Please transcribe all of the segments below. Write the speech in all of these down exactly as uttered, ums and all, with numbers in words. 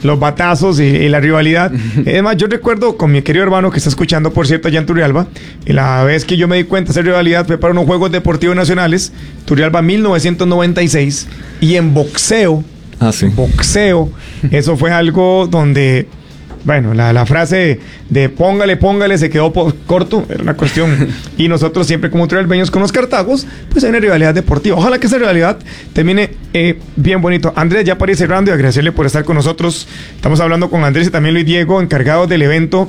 los batazos y, y la rivalidad. Es más, yo recuerdo con mi querido hermano que está escuchando, por cierto, allá en Turrialba, y la vez que yo me di cuenta de esa rivalidad fue para unos Juegos Deportivos Nacionales, Turrialba mil novecientos noventa y seis, y en boxeo, ah, sí. boxeo, eso fue algo donde... Bueno, la, la frase de póngale, póngale, se quedó po- corto, era una cuestión. Y nosotros siempre como turrialbeños con los cartagos, pues hay una rivalidad deportiva. Ojalá que esa rivalidad termine eh, bien bonito. Andrés, ya para ir cerrando y agradecerle por estar con nosotros. Estamos hablando con Andrés y también Luis Diego, encargados del evento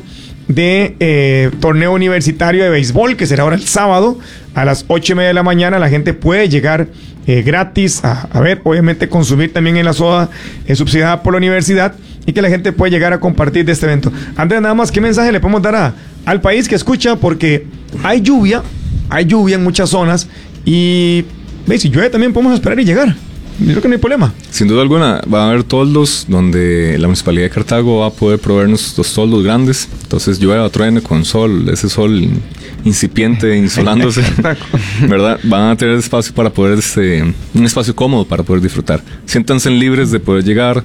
de eh, torneo universitario de béisbol, que será ahora el sábado a las ocho y media de la mañana. La gente puede llegar eh, gratis a, a ver, obviamente consumir también en la soda eh, subsidiada por la universidad, y que la gente puede llegar a compartir de este evento. Andrés, nada más, ¿qué mensaje le podemos dar a, al país que escucha? Porque hay lluvia, hay lluvia en muchas zonas, y ¿ves? Si llueve también podemos esperar y llegar. Yo creo que no hay problema. Sin duda alguna, va a haber toldos donde la Municipalidad de Cartago va a poder proveernos los toldos grandes. Entonces llueva, truene, con sol, ese sol incipiente, insolándose, ¿verdad? Van a tener espacio para poder, este, un espacio cómodo para poder disfrutar. Siéntanse libres de poder llegar.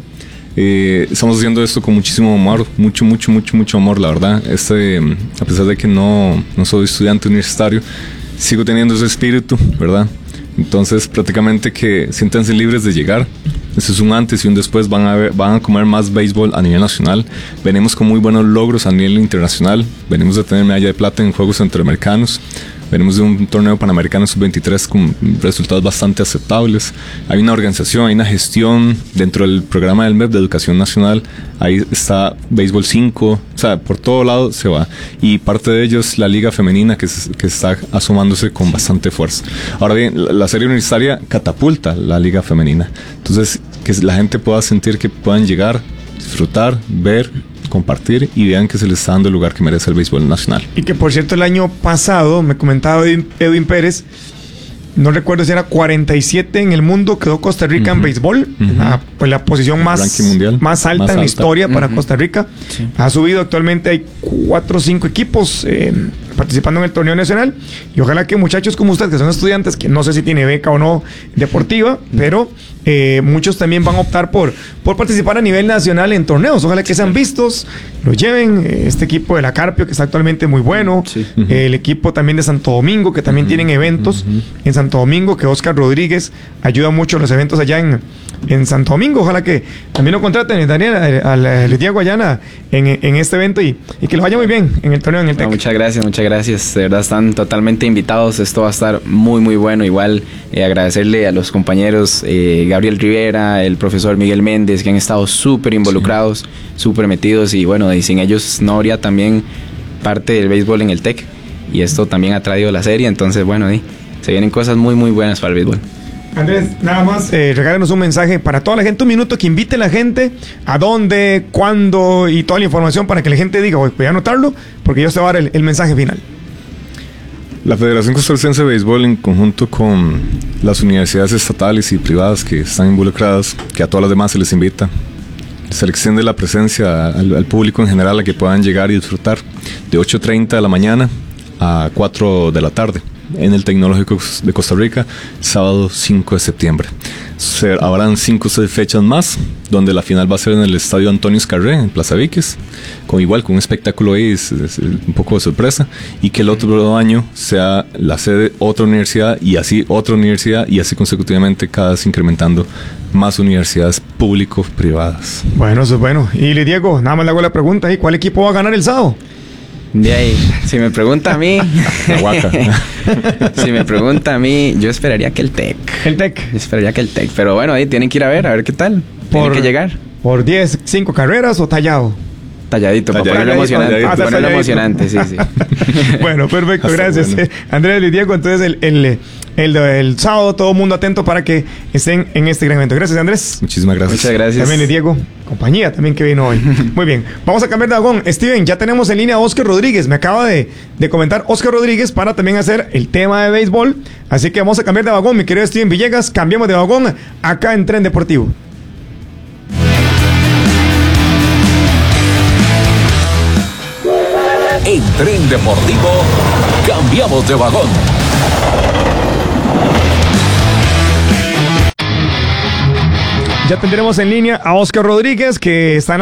Eh, estamos haciendo esto con muchísimo amor, mucho, mucho, mucho, mucho amor, la verdad. Este, a pesar de que no, no soy estudiante universitario, sigo teniendo ese espíritu, ¿verdad? Entonces, prácticamente que siéntanse libres de llegar. Este es un antes y un después. Van a ver, van a comer más béisbol a nivel nacional. Venimos con muy buenos logros a nivel internacional. Venimos de tener medalla de plata en Juegos Centroamericanos. Venimos de un torneo panamericano sub veintitrés con resultados bastante aceptables. Hay una organización, hay una gestión dentro del programa del M E P de Educación Nacional. Ahí está Béisbol cinco, o sea, por todo lado se va. Y parte de ello es la Liga Femenina, que, es, que está asomándose con bastante fuerza. Ahora bien, la, la serie universitaria catapulta la Liga Femenina. Entonces, que la gente pueda sentir que puedan llegar, disfrutar, ver, compartir y vean que se les está dando el lugar que merece el béisbol nacional. Y que por cierto el año pasado me comentaba Edwin, Edwin Pérez, no recuerdo si era cuarenta y siete en el mundo, quedó Costa Rica uh-huh. en béisbol, uh-huh. la, pues la posición más, mundial, más alta más en alta. la historia uh-huh. para Costa Rica. Sí. Ha subido, actualmente hay cuatro o cinco equipos eh, participando en el torneo nacional, y ojalá que muchachos como ustedes, que son estudiantes, que no sé si tiene beca o no deportiva, uh-huh. pero eh, muchos también van a optar por, por participar a nivel nacional en torneos. Ojalá que sean vistos, lo lleven. Este equipo de la Carpio, que está actualmente muy bueno, sí. uh-huh. el equipo también de Santo Domingo, que también uh-huh. tienen eventos uh-huh. en Santo Domingo, que Oscar Rodríguez ayuda mucho en los eventos allá en, en Santo Domingo. Ojalá que también lo contraten, Daniel, al, al Diego Ayana en, en este evento, y, y que les vaya muy bien en el torneo en el TEC. No, muchas gracias, muchas gracias. De verdad están totalmente invitados. Esto va a estar muy, muy bueno. Igual eh, agradecerle a los compañeros eh, Gabriel Rivera, el profesor Miguel Méndez, que han estado súper involucrados, súper sí. metidos, y bueno, y sin ellos no habría también parte del béisbol en el TEC, y esto también ha traído la serie. Entonces, bueno, eh, se vienen cosas muy, muy buenas para el béisbol. Andrés, nada más, eh, regálenos un mensaje para toda la gente, un minuto, que invite a la gente a dónde, cuándo y toda la información para que la gente diga, voy a anotarlo, porque yo te voy a dar el, el mensaje final. La Federación Costarricense de Béisbol, en conjunto con las universidades estatales y privadas que están involucradas, que a todas las demás se les invita, se les extiende la presencia al, al público en general a que puedan llegar y disfrutar de ocho treinta de la mañana a cuatro de la tarde en el Tecnológico de Costa Rica, sábado cinco de septiembre. Se, habrán cinco o seis fechas más, donde la final va a ser en el Estadio Antonio Escarré, en Plaza Víquez, con igual, con un espectáculo ahí, es, es un poco de sorpresa, y que el otro año sea la sede otra universidad, y así otra universidad, y así consecutivamente, cada vez incrementando más universidades público-privadas. Bueno, eso es bueno. Y le Diego, nada más le hago la pregunta ahí, ¿cuál equipo va a ganar el sábado? De ahí, si me pregunta a mí, si me pregunta a mí, yo esperaría que el TEC. El TEC. Yo esperaría que el TEC, pero bueno, ahí tienen que ir a ver, a ver qué tal. Tienen por, que llegar. ¿Por diez, cinco carreras o tallado? Talladito, para ponerlo emocionante. Para ponerlo emocionante, sí, sí. Bueno, perfecto, Hasta gracias. Bueno. Eh, Andrés y Diego, entonces el, el, el, el sábado todo el mundo atento para que estén en este gran evento. Gracias, Andrés. Muchísimas gracias. Muchas gracias. También Diego, compañía también que vino hoy. Muy bien, vamos a cambiar de vagón. Steven, ya tenemos en línea a Oscar Rodríguez. Me acaba de, de comentar Oscar Rodríguez para también hacer el tema de béisbol. Así que vamos a cambiar de vagón, mi querido Steven Villegas. Cambiamos de vagón acá en Tren Deportivo. En Tren Deportivo, cambiamos de vagón. Ya tendremos en línea a Oscar Rodríguez, que está en